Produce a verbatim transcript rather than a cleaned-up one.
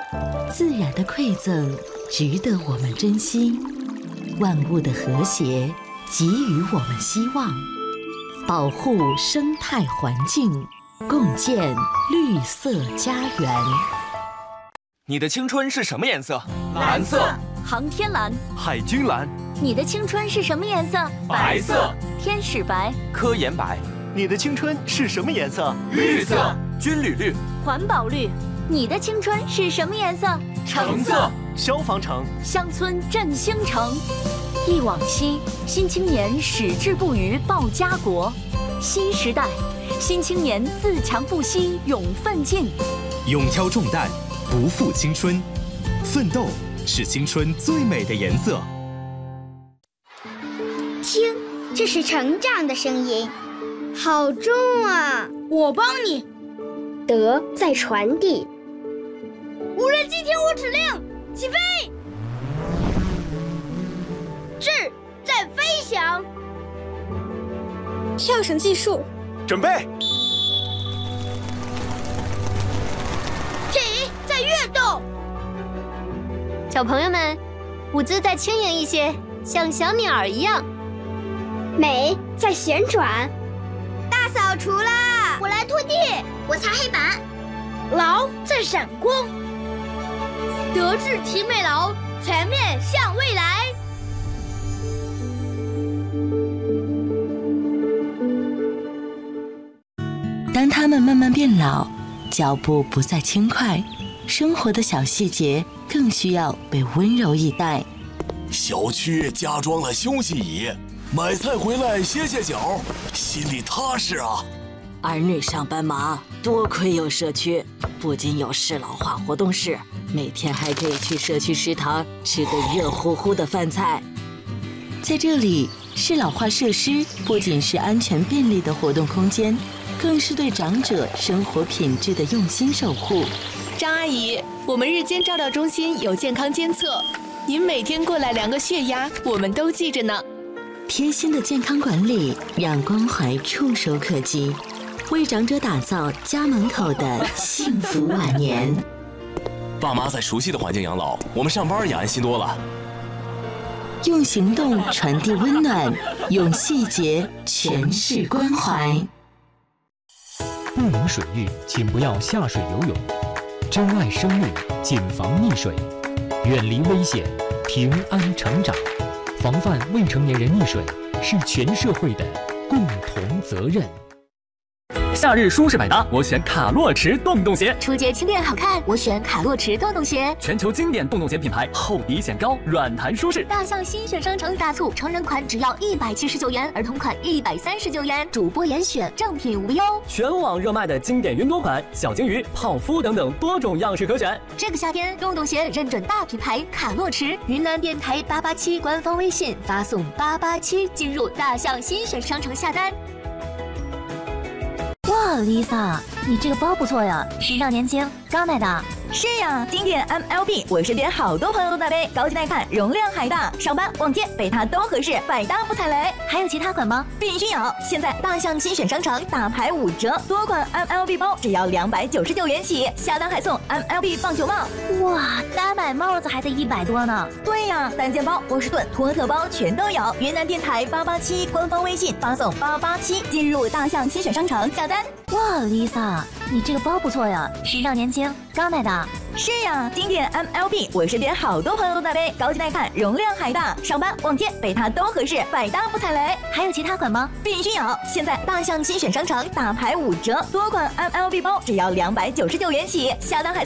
自然的馈赠值得我们珍惜，万物的和谐给予我们希望，保护生态环境，共建绿色家园。 你的青春是什么颜色？ 蓝色。 航天蓝。 海军蓝。 你的青春是什么颜色？ 白色。 天使白。 科研白。 你的青春是什么颜色？ 绿色。 军旅绿。 环保绿。你的青春是什么颜色？ 橙色。 消防橙。 乡村振兴城。忆往昔，新青年矢志不渝报家国。新时代，新青年自强不息勇奋进。 勇挑重担，不负青春，奋斗是青春最美的颜色。 听，这是成长的声音，好重啊！ 我帮你。 德在传递。 无人机听我指令，起飞！志在飞翔。 跳绳计数。 准备。 体在跃动。 小朋友们，舞姿再轻盈一些，像小鸟儿一样。 美在旋转。 大扫除啦！ 我来拖地，我擦黑板。 劳在闪光。德智体美劳，全面向未来。 当他们慢慢变老，脚步不再轻快，生活的小细节更需要被温柔以待。 小区加装了休息椅，买菜回来歇歇脚，心里踏实啊。 儿女上班忙，多亏有社区，不仅有适老化活动室，每天还可以去社区食堂吃个热乎乎的饭菜。 在这里，适老化设施不仅是安全便利的活动空间，更是对长者生活品质的用心守护。 张阿姨，我们日间照料中心有健康监测，您每天过来量个血压，我们都记着呢。 贴心的健康管理，让关怀触手可及，为长者打造家门口的幸福晚年。 爸妈在熟悉的环境养老，我们上班也安心多了。 用行动传递温暖，用细节诠释关怀。 不明水域，请不要下水游泳。珍爱生命，谨防溺水，远离危险，平安成长。防范未成年人溺水是全社会的共同责任。 夏日舒适百搭，我选卡洛驰洞洞鞋。 初阶轻便好看，我选卡洛驰洞洞鞋。 全球经典洞洞鞋品牌，厚底显高，软弹舒适。 大象新选商城大促，成人款只要一百七十九元，儿童款一百三十九元，主播严选，正品无忧。 全网热卖的经典云朵款、小金鱼、泡芙等等多种样式可选。 这个夏天，洞洞鞋认准大品牌卡洛驰，云南电台八八七官方微信发送八八七进入大象新选商城下单。 哇 ，Lisa， 你这个包不错呀，时尚年轻，刚买的。 是呀，经典 M L B， 我身边好多朋友都在背，高级耐看，容量还大，上班逛街背它都合适，百搭不踩雷。 还有其他款吗？ 必须有！现在大象新选商城大牌五折，多款 M L B 包只要两百九十九元起，下单还送 M L B 棒球帽。 哇，单买帽子还得一百多呢。 对呀，单肩包、波士顿、托特包全都有。云南电台八八七官方微信发送八八七进入大象新选商城下单。 哇 ，Lisa， 你这个包不错呀，时尚年轻，刚买的。 是呀，经典 M L B， 我身边好多朋友都在背，高级耐看，容量还大，上班逛街背它都合适，百搭不踩雷。 还有其他款吗？ 必须有！现在大象新选商城大牌五折，多款 M L B 包只要两百九十九元起，下单还送